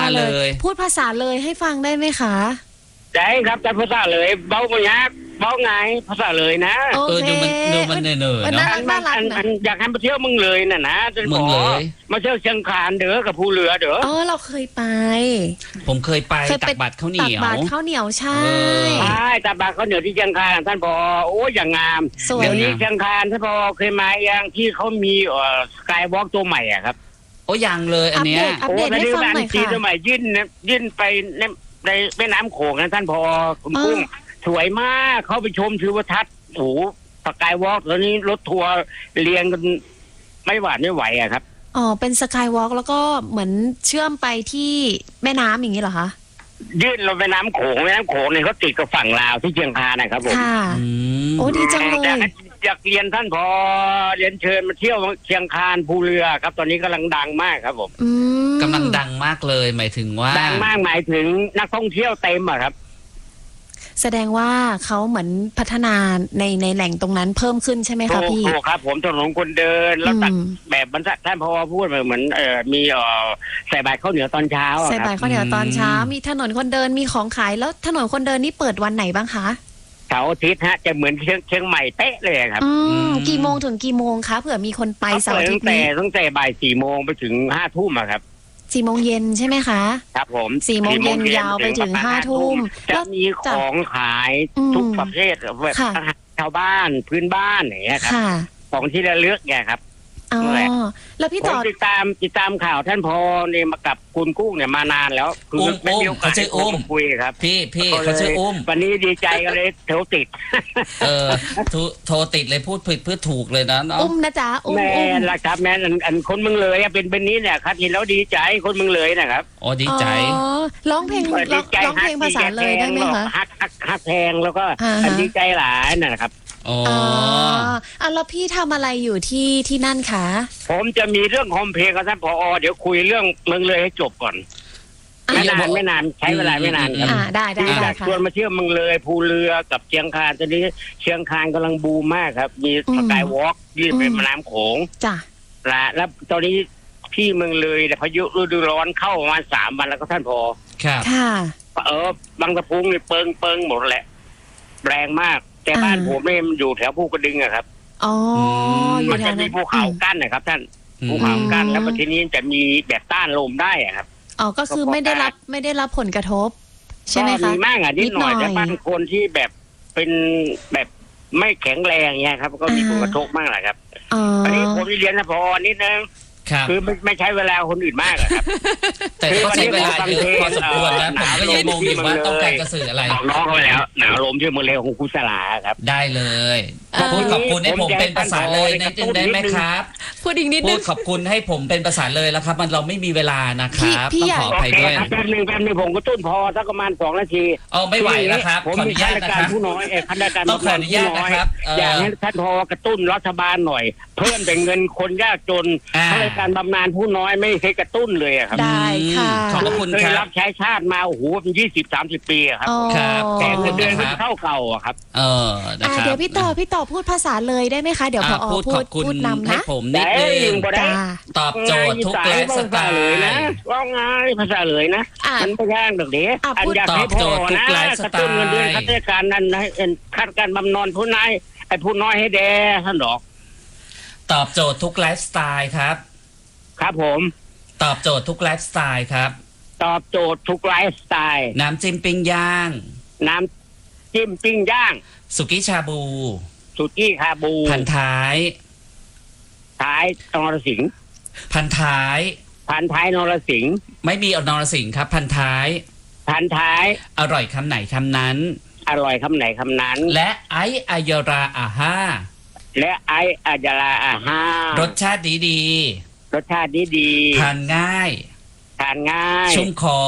เลยพูดภาษาเลยให้ฟังได้ไหมคะได้ครับแต่ภาษาเลยเบาไม่ยากเบาไงภาษาเลยนะดูมันเนอๆเนาะอันอยากให้มาเที่ยวเมืองเลยน่ะนะจะขอมาเที่ยวเชียงคานเด้อกับภูเรือเด้อเราเคยไปผมเคยไปตักบาตรข้าวเหนียวตักบาตรข้าวเหนียวใช่ตักบาตรข้าวเหนียวที่เชียงคานท่านพอโอ้อย่างงามเดี๋ยวนี้เชียงคานท่านพอเคยมาอย่างที่เขามีสกายวอล์กตัวใหม่อ่ะครับยังเลยอันเนี้ยอัปเดตให้ฟังหน่อยค่ะตัวใหม่ยื่นไปในแม่น้ำโขงนะท่านพอคุณกุ้งสวยมากเขาไปชมทิวทัศน์โอ้สกายวอล์กแล้วนี้รถทัวร์เรียงกันไม่หวาดไม่ไหวอะครับเป็นสกายวอล์กแล้วก็เหมือนเชื่อมไปที่แม่น้ำอย่างนี้เหรอคะยื่นลงแม่น้ำโขงเนี่ยเขาติดกับฝั่งลาวที่เชียงคานนะครับผมค่ะโอ้ดีจังเลยอยากเรียนท่านพอเรียนเชิญมาเที่ยวเชียงคานภูเรือครับตอนนี้กำลังดังมากครับผมกำลังดังมากเลยหมายถึงว่าดังมากหมายถึงนักท่องเที่ยวเต็มอะครับแสดงว่าเขาเหมือนพัฒนาในแหล่งตรงนั้นเพิ่มขึ้นใช่ไหมคะพี่ครับผมถนนคนเดินแล้วตัดแบบบรรทัดท่านพอพูดเหมือนมีใส่บาตรข้าวเหนียวตอนเช้าใส่บาตรข้าวเหนียวตอนเช้ามีถนนคนเดินมีของขายแล้วถนนคนเดินนี่เปิดวันไหนบ้างคะเสาร์อาทิตย์จะเหมือนเชียงใหม่เป๊ะเลยครับกี่โมงถึงกี่โมงคะเผื่อมีคนไปเสาร์อาทิตย์นี้ตั้งแต่บ่าย4 โมงไปถึง5 ทุ่มครับ 4 โมงเย็นใช่ไหมคะครับผม 4 โมงเย็นยาวไปถึง5 ทุ่มจะมีของขายทุกประเภทแบบชาวบ้านพื้นบ้านอย่างเงี้ยครับของที่ระลึกไงครับแล้วพี่ต่อติดตามข่าวท่านพอเนี่ยมากับคุณกุ้งเนี่ยมานานแล้วคือไม่มีโอกาสได้คุยครับพี่เขาชื่อวันนี้ดีใจกันเลยโทรติดโทรติดเลยพูดผิดพูดถูกเลยนะนะจ๊ะแม่ละครับแม่อันคนเมืองเลยเป็นนี้เนี่ยครับเห็นแล้วดีใจคนเมืองเลยนะครับดีใจร้องเพลงภาษาเลยได้ไหมคะฮักแพงแล้วก็ดีใจหลายนะครับแล้วพี่ทำอะไรอยู่ที่นั่นคะผมจะมีเรื่องโฮมเพลงกับท่านผอ.เดี๋ยวคุยเรื่องเมืองเลยให้จบก่อนไม่นานใช้เวลาไม่นานครับได้ค่ะชวนมาเที่ยวเมืองเลยภูเรือกับเชียงคานตอนนี้เชียงคานกำลังบูมมากครับมีสกายวอล์กยื่นไปแม่น้ำโขงจ้ะแล้วตอนนี้ที่เมืองเลยพายุฤดูร้อนเข้าประมาณ3 วันแล้วก็ท่านผอ. ครับค่ะบางตะพุงนี่เปิงหมดแหละแรงมากแต่บ้านผมเนี่ยมันอยู่แถวภูกระดึงอะครับมันจะมีภูเขากั้นนะครับท่านภูเขากั้นแล้วทีนี้จะมีแบบต้านลมได้อะครับก็คือไม่ได้รับผลกระทบใช่ไหมคะมีมากนิดหน่อยแต่บางคนที่แบบเป็นแบบไม่แข็งแรงเนี่ยครับก็มีผลกระทบมากแหละครับอันนี้ผมเรียนนะพอนิดนึงคือไม่ใช้เวลาคนอื่นมากครับแต่ก็ใช้เวลาเยอะพอสมควรแล้วผมก็ยังงงอยู่ว่าต้องการจะสื่ออะไรน้องเขาไปแล้วหนาวลมที่เมืองเลยของคุณสลาครับได้เลยพูดขอบคุณให้ผมเป็นภาษาเลยนิดนึงได้ไหมครับพูดอีกนิดนึงพูดขอบคุณให้ผมเป็นภาษาเลยแล้วครับมันเราไม่มีเวลานะครับต้องขออภัยด้วยแป๊บนึงผมก็ตุ้นพอสักประมาณ2 นาทีไม่ไหวแล้วครับขออนุญาตนะครับผู้น้อยคณะกรรมการต้องขออนุญาตนะครับอย่างให้ท่านพอกระตุ้นรัฐบาลหน่อยเพิ่มแต่เงินคนยากจนข้าราชการบำนาญผู้น้อยไม่เคยกระตุ้นเลยครับได้ค่ะขอบคุณครับรับใช้ชาติมาโอ้โหเป็น20-30 ปีครับแต่เงินเดือนเท่าเก่าครับเดี๋ยวพี่ต่อพูดภาษาเลยได้ไหมคะเดี๋ยวพอพูดนำนะผมนิดนึงตอบโจทย์ทุกไลฟ์สไตล์นะว่าไงภาษาเลยนะมันไม่ยากหรอกเด็กอยากให้พอนะกระตุ้นเงินเดือนข้าราชการนั้นให้ข้าราชการบำนาญผู้น้อยไอ้ผู้น้อยให้แด่ท่านดอกตอบโจทย์ทุกไลฟ์สไตล์ครับครับผมตอบโจทย์ทุกไลฟ์สไตล์ครับตอบโจทย์ทุกไลฟ์สไตล์น้ำจิ้มปิ้งย่างน้ำจิ้มปิ้งย่างสุกี้ชาบูพันท้ายนรสิงห์พันท้ายนรสิงห์ไม่มีนรสิงห์ครับพันท้ายอร่อยคำไหนคำนั้นและไอายราอาห้ารสชาติดีทานง่ายชุ่มคอ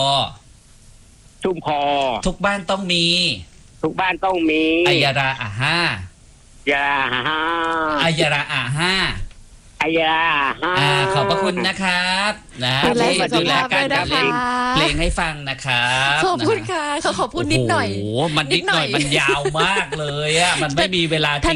ทุกบ้านต้องมีอายราอาห้าอายราอาห้าขอบพระคุณนะครับนะที่ดูแลการเพลงให้ฟังนะครับขอบคุณค่ะเขาขอพูดนิดหน่อยโอ้โหมันนิดหน่อยมันยาวมากเลยอ่ะมันไม่มีเวลา